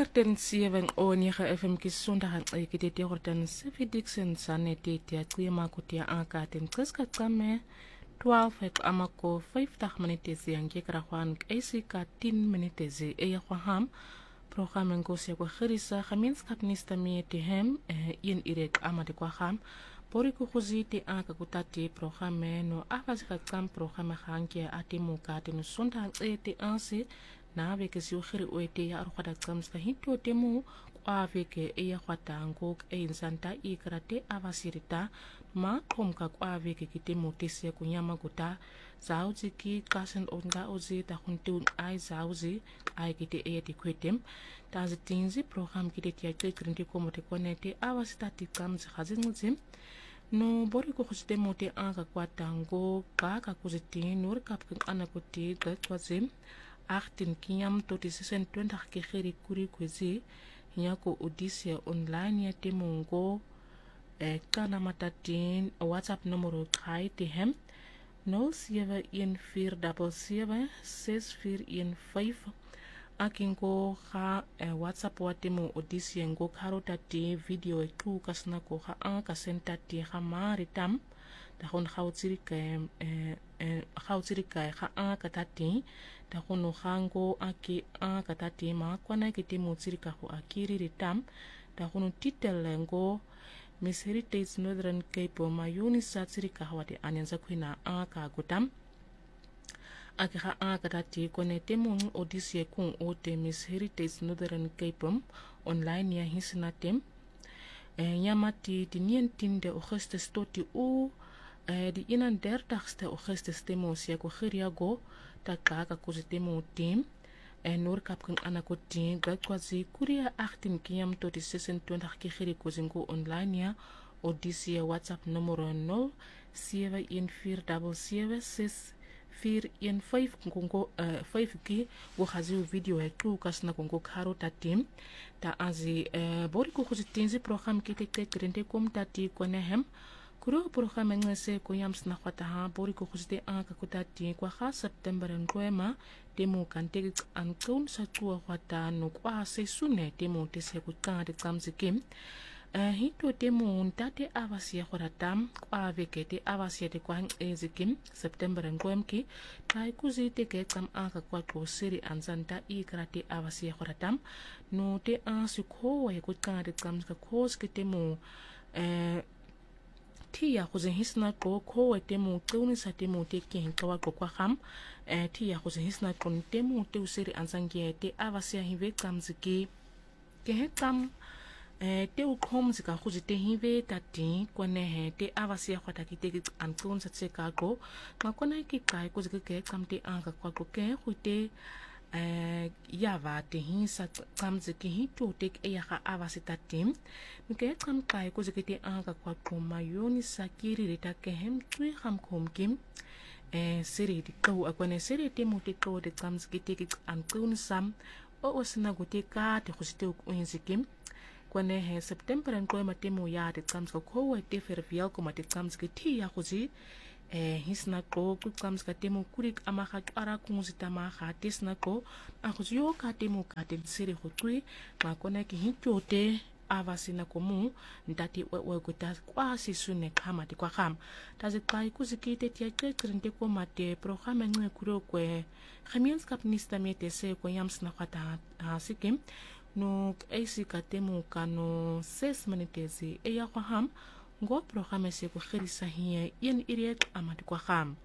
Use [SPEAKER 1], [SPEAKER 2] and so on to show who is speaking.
[SPEAKER 1] Kerten 7 o 9 FM ki sondag aan dit jordan Sifi Dixon sanete tia klima kutia anka ten kreska kame 12 het amako 50 minutes yang kekra kwan AC ka 10 minutes e kwaham programme ngosia kwa khirisa gemeenskap nista mee te hem in irek amade kwaham Boriku khuziti anka kutati programme no afasika kam programme hankia atimuka ten sondag te ansi na veke si ukhiri oete ya arkhada kamska hinto temu kwa veke eya khwatango einsanta ikrate avasirita ma khomka kwa veke kitemu tese kunyama guta zauzi ki kasen onga ozi ta khuntu ai zauzi ai kite eya tikwetem tazi tinzi program kite tia krindi komote konete avasita tikamzi khazinzim no boriku khusite mote anka kwatango ka kuzitin nur kapkin anakuti gakwazim 18 kiam tot 26 kegeri kuri kwezi nyako odisia online ya temungo kana matatin WhatsApp numero khai te hem 0714776415 akingo ga WhatsApp wa temu odisia ngo karota te video etu kasna ko ga anka senta te ga maritam da gon khautsiri ka ga anka tati da gono gango aki anka tati ma kwana kiti mutsiri ka ho akiri ritam da gono titelengo Miss Heritage Northern Cape ma yuni satsiri ka hawate anyanza kwina anka gutam aki ga anka tati kone temu odisia kun ote Miss Heritage Northern Cape online ya hisnatem nyamati di 19 Augustus toti u di 31ste Augustus temu sia ko khiriago takaka kuzitemu team nur kapkan anakotin gakwazi kuria 18 kiam tot 26 khiri kuzingo online ya odisia WhatsApp numero 0714776415 kongo 5 ki go khazi video etu kasna kongo kharo ta team ta azi boriku kuzitinzi program kite krende kom tati konehem Kuro programme ngese ko yams na khwata ha boriku khuzite anka kutati kwa kha September ngwema temu kante an kaun sa tuwa khwata no kwa se sune temu tese ku kande kamzikim hito temu ntate avasia khoratam kwa vekete avasia te kwa ezikim September ngwemki tai kuzite ke kam anka kwa ko siri anzanta ikrate avasia khoratam no te ansikho wa ku kande kamzka khoske temu tia khuze hisna ko ko temu tuni sa temu te ken kawa ko kwa kham tia khuze hisna kon temu te usiri ansangie te avasia hive kamziki ke he kam te ukhom zika khuze te hive tati kone he te avasia khwata ki te antun sa tse ka ko makona ki kai ko zika ke kam te anka kwa ko ke khute yava te hinsa kamziki hito tek eyaga avasita tim mke kam kai ko zikete anga kwa koma yoni sakiri rita ke hem tui kham khom kim seri di ko akone seri te mo te ko de kamziki te ankun sam o osna gote ka te khosite ko inzikim kone he September en ko matemo ya de kamzko ko te fervial ko mate kamziki ti ya khozi hisna ko kamska temu kurik amaka ara kungzita ma khatisna ko akuzyo ka temu ka ten siri khotui makona ki hintote avasina komu ndati we kuta kwa sisune kama ti kwa kham taze kai kuzikite tia krente ko mate programme ngwe kuro kwe gemeenskap nista mete se ko yamsna khata sikim no AC ka temu kano 6 minutes e ya kwa ham ngo programme se ko khirisa hiye yen iriek amati kwa kham